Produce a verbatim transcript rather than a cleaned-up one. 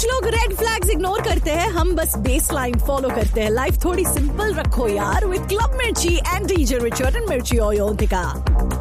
कुछ लोग red flags ignore करते हैं, हम बस बेस लाइन फॉलो करते हैं। लाइफ थोड़ी सिंपल रखो यार, विद क्लब मिर्ची एंड डीजे रिचर्ड एंड मिर्ची ओयोतिका।